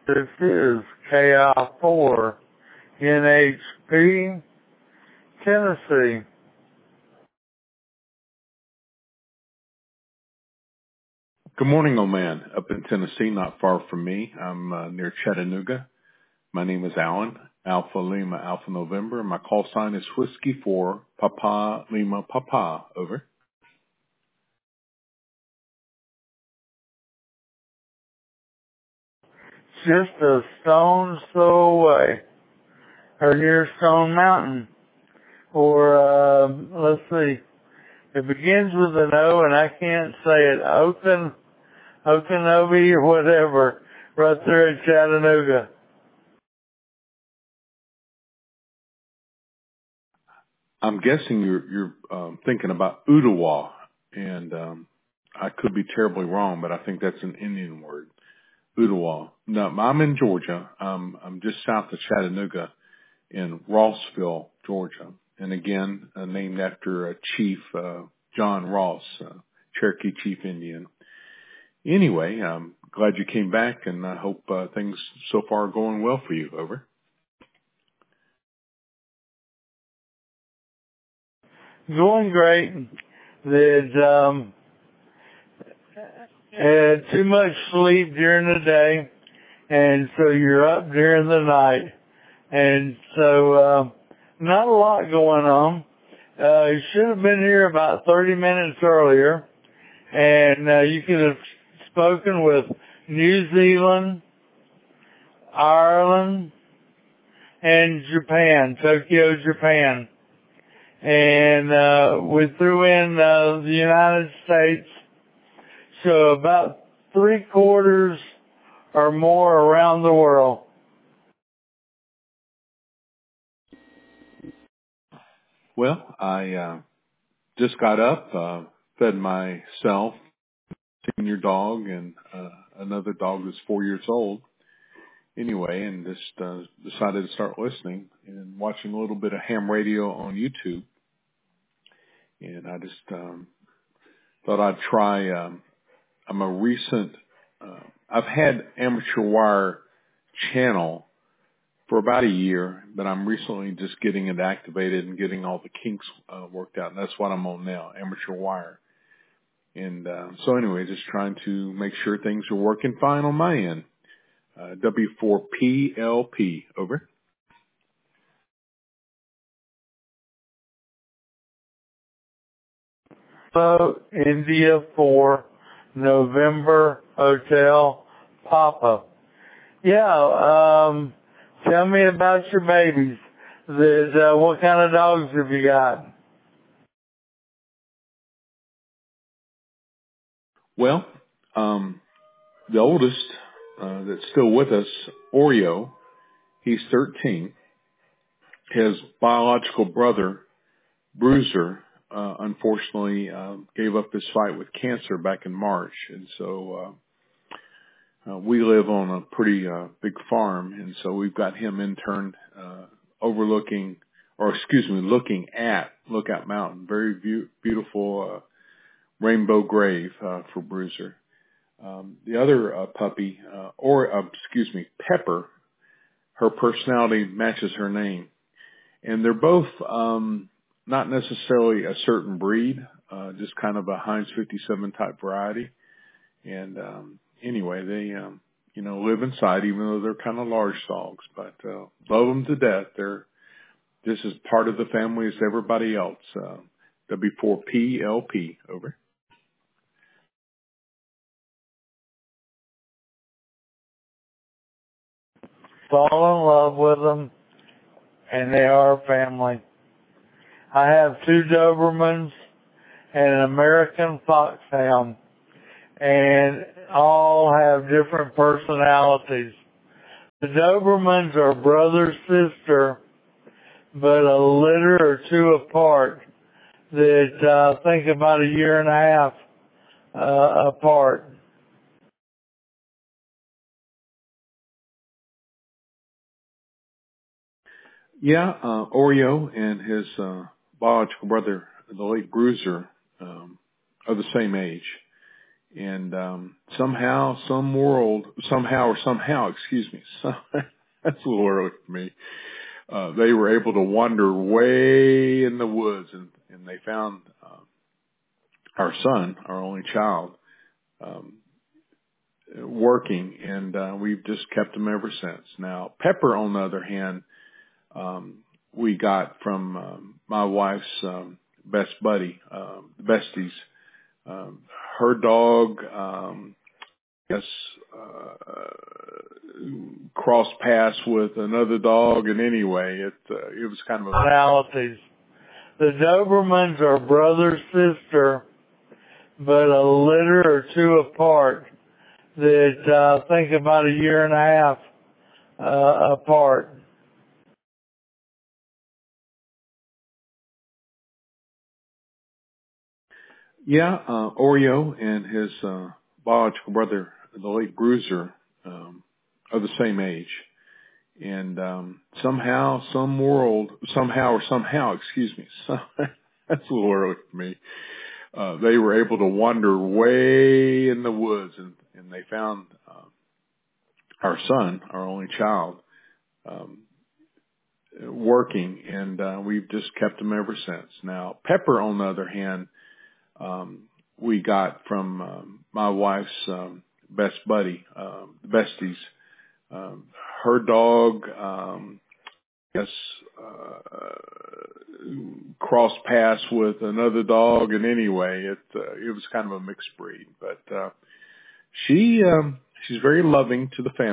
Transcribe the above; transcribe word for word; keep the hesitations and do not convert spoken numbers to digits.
This is K I four N H P, Tennessee. Good morning, old man. Up in Tennessee, not far from me. I'm uh, near Chattanooga. My name is Alan, Alpha Lima Alpha November. My call sign is Whiskey four Papa Lima Papa. Over. Just a stone's throw away, or near Stone Mountain. Or, uh, let's see, it begins with an O, and I can't say it, Okan, Okanobe or whatever, right there in Chattanooga. I'm guessing you're you're um, thinking about Ottawa, and um, I could be terribly wrong, but I think that's an Indian word. Ottawa. No, I'm in Georgia. Um, I'm just south of Chattanooga in Rossville, Georgia. And again, uh, named after a chief, uh, John Ross, uh, Cherokee Chief Indian. Anyway, I'm glad you came back, and I hope uh, things so far are going well for you. Over. Going great. There's, um, had too much sleep during the day, and so you're up during the night. And so, uh, not a lot going on. Uh, you should have been here about thirty minutes earlier, and uh, you could have spoken with New Zealand, Ireland, and Japan, Tokyo, Japan. And uh, we threw in uh, the United States, so about three quarters or more around the world. Well, I uh, just got up, uh, fed myself, senior dog, and uh, another dog that's four years old. Anyway, and just uh, decided to start listening and watching a little bit of ham radio on YouTube. And I just um, thought I'd try. Um, I'm a recent. Uh, I've had Amateur Wire channel for about a year, but I'm recently just getting it activated and getting all the kinks uh, worked out. And that's what I'm on now, Amateur Wire. And uh, so anyway, just trying to make sure things are working fine on my end. Uh, W four P L P, over. So, India four, November Hotel, Papa. Yeah, um, tell me about your babies. There's, uh, what kind of dogs have you got? Well, um, the oldest uh, that's still with us, Oreo, he's thirteen. His biological brother, Bruiser, uh, unfortunately uh, gave up his fight with cancer back in March, and so uh, uh, we live on a pretty uh, big farm, and so we've got him interned uh, overlooking, or excuse me, looking at Lookout Mountain. Very be- beautiful uh, rainbow grave uh, for Bruiser. Um, the other uh, puppy, uh, or uh, excuse me, Pepper, her personality matches her name. And they're both um, not necessarily a certain breed, uh, just kind of a Heinz fifty-seven type variety. And um, anyway, they um, you know live inside, even though they're kind of large dogs. But uh, love them to death. They're just as part of the family as everybody else. Uh, W four P L P, over. Fall in love with them, and they are family. I have two Dobermans and an American Foxhound, and all have different personalities. The Dobermans are brother, sister, but a litter or two apart that uh, I think about a year and a half uh, apart. Yeah, uh, Oreo and his uh, biological brother, the late Bruiser, um, are the same age. And um, somehow, some world, somehow or somehow, excuse me, so, that's a little early for me. Uh, they were able to wander way in the woods, and, and they found uh, our son, our only child, um, working, and uh, we've just kept him ever since. Now, Pepper, on the other hand, um, we got from um, my wife's um, best buddy, um, besties. Um, her dog, um, yes, uh, crossed paths with another dog, and anyway, it uh, it was kind of a personalities. The Dobermans are brother sister, but a litter or two apart. That uh, think about a year and a half uh, apart. Yeah, uh, Oreo and his uh, biological brother, the late Bruiser, um, are the same age. And um, somehow, some world, somehow or somehow, excuse me, so, that's a little early for me. Uh, they were able to wander way in the woods, and, and they found uh, our son, our only child, um, working, and uh, we've just kept him ever since. Now, Pepper, on the other hand, um, we got from um, my wife's um, best buddy, um, besties. Um, her dog, um, yes, uh, crossed paths with another dog, and anyway, it uh, it was kind of a mixed breed. But uh, she um, she's very loving to the family.